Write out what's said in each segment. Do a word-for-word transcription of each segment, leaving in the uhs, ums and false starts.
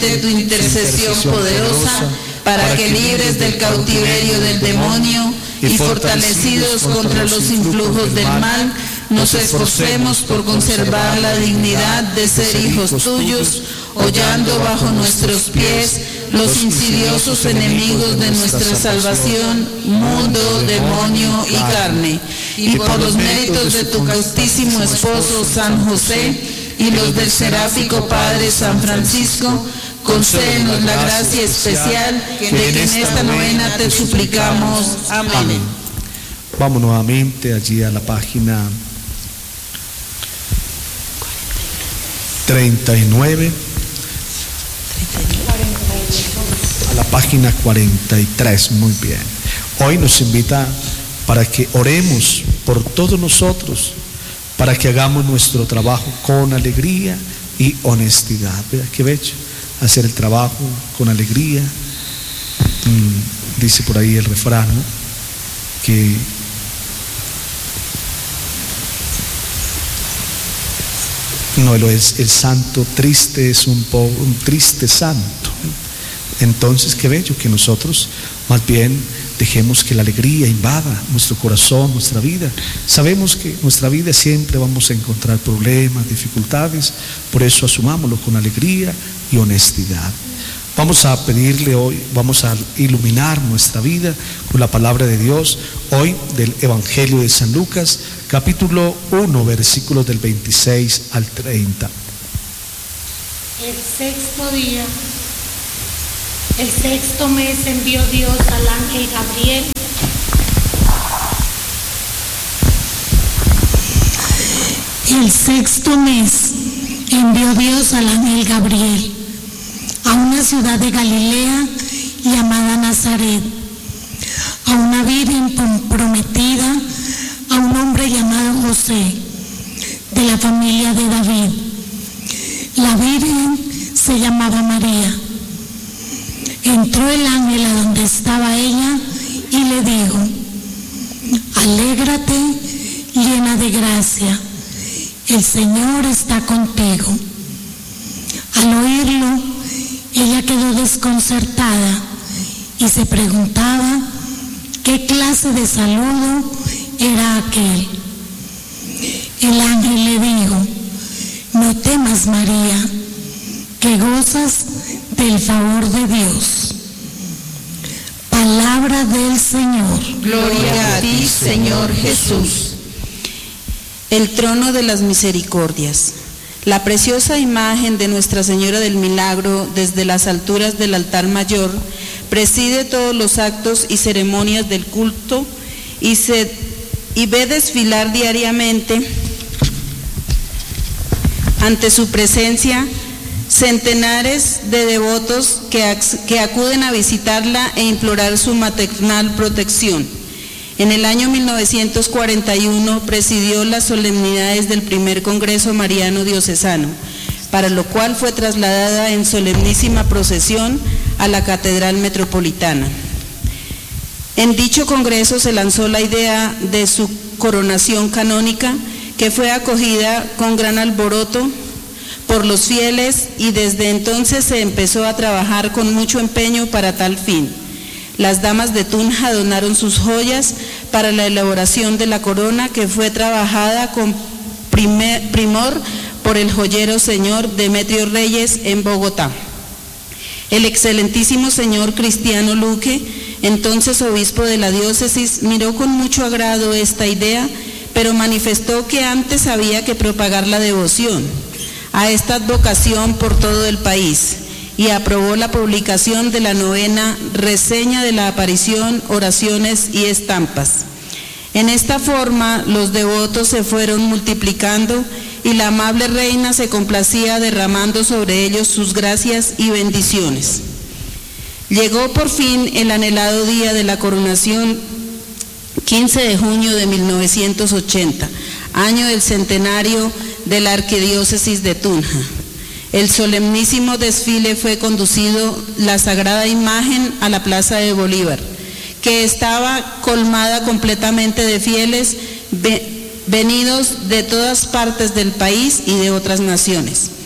de tu intercesión poderosa, para que libres del cautiverio del demonio y fortalecidos contra los influjos del mal, nos esforcemos por conservar la dignidad de ser hijos tuyos, hollando bajo nuestros pies los insidiosos enemigos de nuestra salvación, mundo, demonio y carne. Y por los méritos de tu castísimo esposo San José y los del seráfico Padre San Francisco, concédenos la gracia especial de que en esta novena te suplicamos. Amén. Amén. Vamos nuevamente allí a la página treinta y nueve, a la página cuarenta y tres. Muy bien. Hoy nos invita para que oremos por todos nosotros, para que hagamos nuestro trabajo con alegría y honestidad. Vea qué bello, hacer el trabajo con alegría. Mm, dice por ahí el refrán, ¿no? Que no lo es, el santo triste es un, po, un triste santo. Entonces qué bello que nosotros más bien dejemos que la alegría invada nuestro corazón, nuestra vida. Sabemos que en nuestra vida siempre vamos a encontrar problemas, dificultades, por eso asumámoslo con alegría y honestidad. Vamos a pedirle hoy, vamos a iluminar nuestra vida con la palabra de Dios, hoy del Evangelio de San Lucas, capítulo uno, versículos del veintiséis al treinta. El sexto día, el sexto mes, envió Dios al ángel Gabriel el sexto mes envió Dios al ángel Gabriel a una ciudad de Galilea llamada Nazaret, a una virgen prometida a un hombre llamado José, de la familia de David. La virgen se llamaba María. Entró el ángel a donde estaba ella y le dijo: alégrate, llena de gracia, el Señor está contigo. Al oírlo, ella quedó desconcertada y se preguntaba qué clase de saludo era aquel. El ángel le dijo: no temas, María, que gozas del favor de Dios. Palabra del Señor. Gloria a ti, Señor Jesús. El trono de las misericordias. La preciosa imagen de Nuestra Señora del Milagro desde las alturas del altar mayor preside todos los actos y ceremonias del culto y, se, y ve desfilar diariamente ante su presencia centenares de devotos que, que acuden a visitarla e implorar su maternal protección. En el año mil novecientos cuarenta y uno presidió las solemnidades del primer Congreso Mariano Diocesano, para lo cual fue trasladada en solemnísima procesión a la Catedral Metropolitana. En dicho congreso se lanzó la idea de su coronación canónica, que fue acogida con gran alboroto por los fieles, y desde entonces se empezó a trabajar con mucho empeño para tal fin. Las damas de Tunja donaron sus joyas para la elaboración de la corona, que fue trabajada con primer, primor por el joyero señor Demetrio Reyes en Bogotá. El excelentísimo señor Cristiano Luque, entonces obispo de la diócesis, miró con mucho agrado esta idea, pero manifestó que antes había que propagar la devoción a esta advocación por todo el país, y aprobó la publicación de la novena Reseña de la Aparición, Oraciones y Estampas. En esta forma los devotos se fueron multiplicando y la amable reina se complacía derramando sobre ellos sus gracias y bendiciones. Llegó por fin el anhelado día de la coronación, quince de junio de mil novecientos ochenta, año del centenario de la Arquidiócesis de Tunja. El solemnísimo desfile fue conducido la sagrada imagen a la Plaza de Bolívar, que estaba colmada completamente de fieles venidos de todas partes del país y de otras naciones.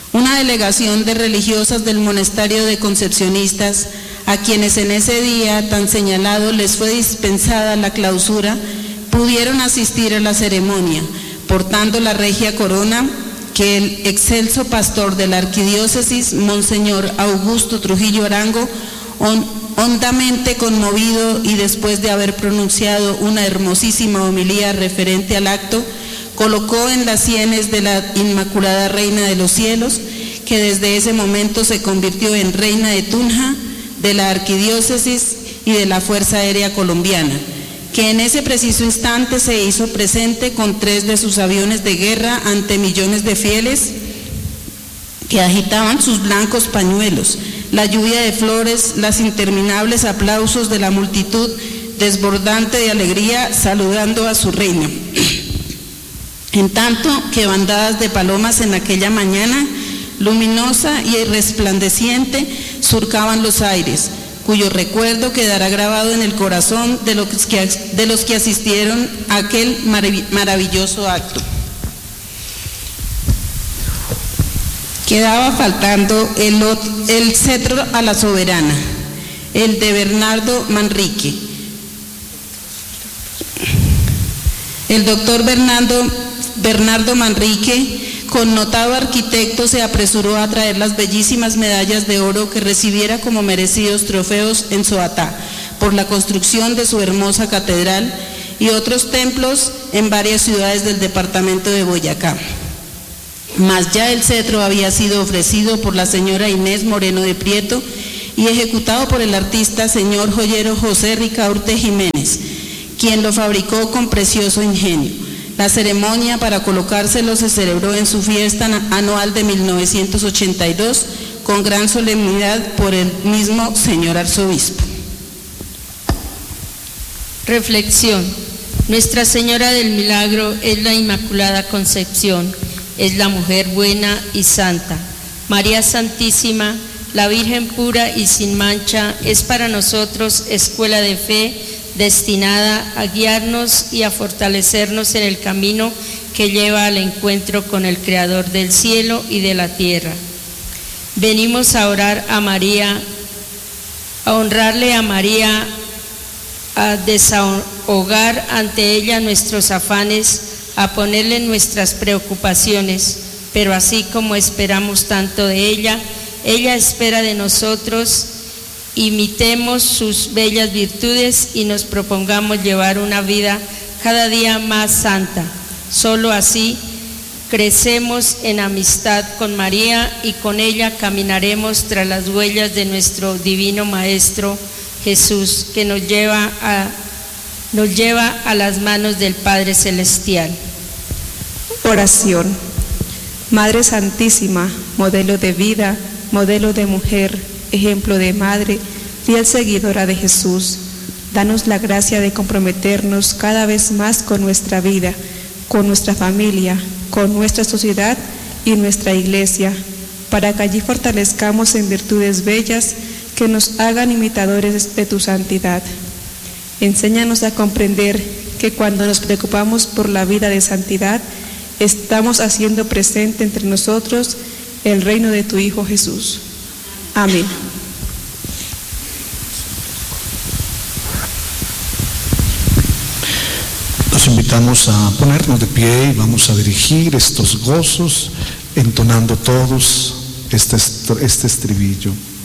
Una delegación de religiosas del monasterio de Concepcionistas, a quienes en ese día tan señalado les fue dispensada la clausura, pudieron asistir a la ceremonia, portando la regia corona que el excelso pastor de la arquidiócesis, Monseñor Augusto Trujillo Arango, hondamente conmovido y después de haber pronunciado una hermosísima homilía referente al acto, colocó en las sienes de la Inmaculada Reina de los Cielos, que desde ese momento se convirtió en Reina de Tunja, de la arquidiócesis y de la Fuerza Aérea Colombiana, que en ese preciso instante se hizo presente con tres de sus aviones de guerra ante millones de fieles que agitaban sus blancos pañuelos, la lluvia de flores, los interminables aplausos de la multitud desbordante de alegría saludando a su reina. En tanto que bandadas de palomas en aquella mañana luminosa y resplandeciente surcaban los aires, cuyo recuerdo quedará grabado en el corazón de los que, de los que asistieron a aquel maravilloso acto. Quedaba faltando el, el cetro a la soberana, el de Bernardo Manrique. El doctor Bernardo, Bernardo Manrique, connotado arquitecto, se apresuró a traer las bellísimas medallas de oro que recibiera como merecidos trofeos en Soatá por la construcción de su hermosa catedral y otros templos en varias ciudades del departamento de Boyacá. Mas ya el cetro había sido ofrecido por la señora Inés Moreno de Prieto y ejecutado por el artista señor joyero José Ricaurte Jiménez, quien lo fabricó con precioso ingenio. La ceremonia para colocárselo se celebró en su fiesta anual de mil novecientos ochenta y dos con gran solemnidad por el mismo señor arzobispo. Reflexión. Nuestra Señora del Milagro es la Inmaculada Concepción, es la mujer buena y santa. María Santísima, la Virgen pura y sin mancha, es para nosotros escuela de fe, destinada a guiarnos y a fortalecernos en el camino que lleva al encuentro con el Creador del cielo y de la tierra. Venimos a orar a María, a honrarle a María, a desahogar ante ella nuestros afanes, a ponerle nuestras preocupaciones, pero así como esperamos tanto de ella, ella espera de nosotros. Imitemos sus bellas virtudes y nos propongamos llevar una vida cada día más santa. Solo así crecemos en amistad con María y con ella caminaremos tras las huellas de nuestro divino Maestro Jesús, que nos lleva a, nos lleva a las manos del Padre Celestial. Oración. Madre Santísima, modelo de vida, modelo de mujer, ejemplo de madre, fiel seguidora de Jesús, danos la gracia de comprometernos cada vez más con nuestra vida, con nuestra familia, con nuestra sociedad y nuestra iglesia, para que allí fortalezcamos en virtudes bellas que nos hagan imitadores de tu santidad. Enséñanos a comprender que cuando nos preocupamos por la vida de santidad, estamos haciendo presente entre nosotros el reino de tu Hijo Jesús. Amén. Los invitamos a ponernos de pie y vamos a dirigir estos gozos entonando todos este, este estribillo.